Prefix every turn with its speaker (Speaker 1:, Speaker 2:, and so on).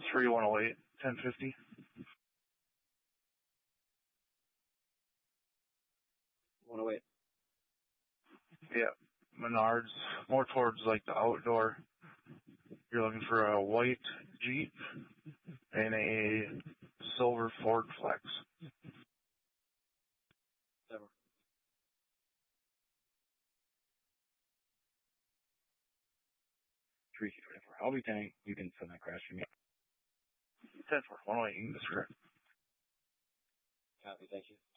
Speaker 1: 3108, 1050.
Speaker 2: 108.
Speaker 1: Yeah, Menards, more towards like the outdoor. You're looking for a white Jeep and a silver Ford Flex.
Speaker 2: 324. I'll be 10. You can send that crash to me.
Speaker 1: 10-4, 108, you can disregard.
Speaker 2: Copy, thank you.